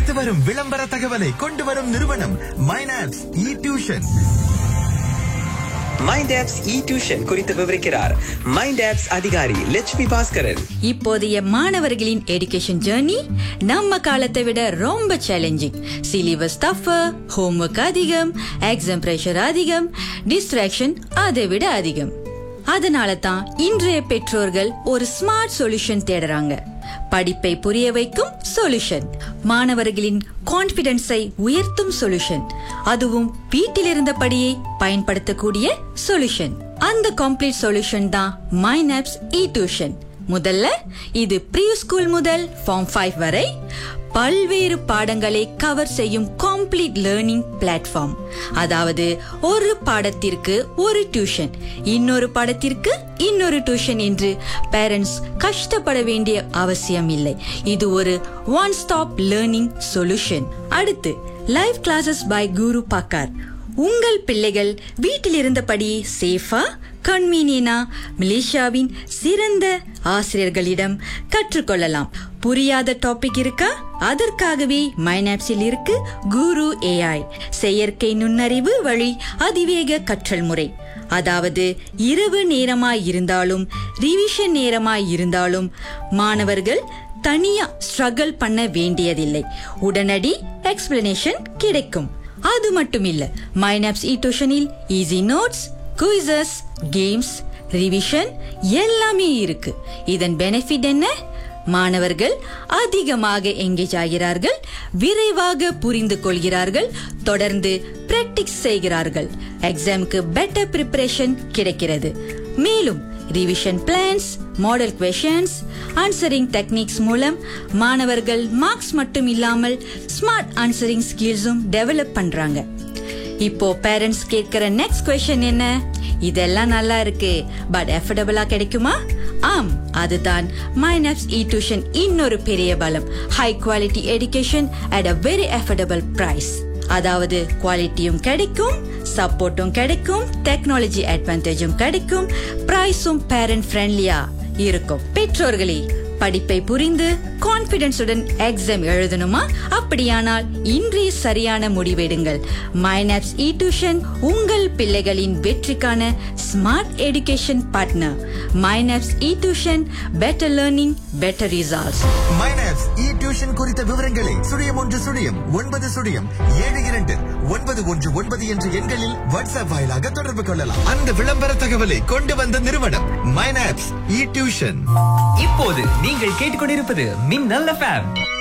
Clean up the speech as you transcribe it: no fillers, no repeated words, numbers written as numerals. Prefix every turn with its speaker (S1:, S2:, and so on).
S1: அடுத்து வரும் விளம்பர தகவலை கொண்டு வரும் நிறுவனம் மைனாப்ஸ் இ டியூஷன்.
S2: மைண்ட் ஆப்ஸ் இ டியூஷன் குறித்து விவரிக்கிறார் மைண்ட் ஆப்ஸ் அதிகாரி லட்சுமி பாஸ்கரன்.
S3: இப்போதைய மாணவர்களின் எஜுகேஷன் ஜர்னி நம்ம காலத்தை விட ரொம்ப சேலஞ்சிங். சிலிபஸ் டஃபர், ஹோம்வொர்க் அதிகம், எக்ஸாம் பிரஷர் அதிகம், டிஸ்ட்ராக்ஷன் அதை விட அதிகம். அதனால தான் இன்றைய பெற்றோர்கள் ஒரு ஸ்மார்ட் சொல்யூஷன் தேடுறாங்க. படிப்பை புரிய வைக்கும் சொல்யூஷன், மாணவர்களின் கான்பிடன்ஸை உயர்த்தும் சொல்யூஷன், அதுவும் வீட்டில் இருந்தபடியே பயன்படுத்தக்கூடிய சொல்யூஷன். அந்த கம்ப்ளீட் சொல்யூஷன் தான் மைனாப்ஸ் இ டியூஷன். முதல்ல இது ப்ரீ ஸ்கூல் முதல் ஃபார்ம் 5 வரை பல்வேறு பாடங்களை கவர் செய்யும் கம்ப்ளீட் லேர்னிங் பிளாட்ஃபார்ம். அதாவது ஒரு பாடத்திற்கு ஒரு டியூஷன், இன்னொரு பாடத்திற்கு இன்னொரு டியூஷன் என்று பேரண்ட்ஸ் கஷ்டப்பட வேண்டிய அவசியம் இல்லை. இது ஒரு ஒன் ஸ்டாப் லேர்னிங் சொல்யூஷன். அடுத்து லைவ் கிளாஸஸ் பை குரு பாக்கார். உங்கள் பிள்ளைகள் வீட்டில் இருந்தபடி சேஃபா கன்வீனியனா மலேசியாவின் சிறந்த ஆசிரியர்களிடம் கற்றுக்கொள்ளலாம். புரியாத டாபிக் இருக்கா? அதற்காகவே மைனாப்ஸில் இருக்கு குரு AI, செயற்கை நுண்ணறிவு வழி அதிவேக கற்றல் முறை. அதாவது இரவு நேரமாய் இருந்தாலும் ரிவிஷன் நேரமாய் இருந்தாலும் மாணவர்கள் தனியா ஸ்ட்ரகிள் பண்ண வேண்டியதில்லை. உடனடி எக்ஸ்பிளனேஷன் கிடைக்கும். அது மட்டும் இல்ல, மைனாப்ஸ் இ டியூஷனில் easy notes, quizzes, games, revision எல்லாமே இருக்கு. இதன் பெனிஃபிட் என்ன? மாணவர்கள் அதிகமாக எங்கேஜ் ஆகிறார்கள், விரைவாக புரிந்து கொள்கிறார்கள், தொடர்ந்து பிராக்டிஸ் செய்கிறார்கள், எக்ஸாமுக்கு பெட்டர் பிரிப்பரேஷன் கிடைக்கிறது. மேலும் revision plans, model குவெஷன்ஸ், answering techniques மூலம் மாணவர்கள் மார்க்ஸ் மட்டும் இல்லாமல் ஸ்மார்ட் ஆன்சரிங் ஸ்கில்ஸும் டெவலப் பண்றாங்க. இப்போ பேரண்ட்ஸ் கேட்கிற நெக்ஸ்ட் क्वेश्चन என்ன? இதெல்லாம் நல்லா இருக்கு, பட் அஃபோர்டபிளா கிடைக்குமா? ஆம், அதுதான் மைனாப்ஸ் இ டியூஷன் இன்னொரு பெரிய பலம். High quality education at a very affordable price. அதாவது குவாலிட்டியும் கிடைக்கும், சப்போர்ட்டும் கிடைக்கும், டெக்னாலஜி அட்வான்டேஜும் கிடைக்கும், பிரைஸும் பேரண்ட் ஃப்ரெண்ட்லியா இருக்கும். பெற்றோர்களே, படிப்பை புரிந்து கான்பிடன்ஸுடன் எக்ஸாம் எழுதணுமா? அப்படியானால் இன்றைய சரியான முடிவெடுங்கள். மைனாப்ஸ் இ டியூஷன் உங்கள் பிள்ளைகளின் வெற்றிக்கான ஸ்மார்ட் எஜுகேஷன் பார்ட்னர். மைனாப்ஸ் இ tuition, better learning, better results.
S1: மைனாப்ஸ் இ டியூஷன் குறித்த விவரங்களை 0109729119 என்ற எண்களில் வாட்ஸ்அப் வாயிலாக தொடர்பு கொள்ளலாம். அந்த விளம்பர தகவலை கொண்டு வந்த நிறுவனம் மைனாப்ஸ் இ டியூஷன்.
S4: இப்போது நீங்கள் கேட்டுக்கொண்டிருப்பது மின்னல் FM.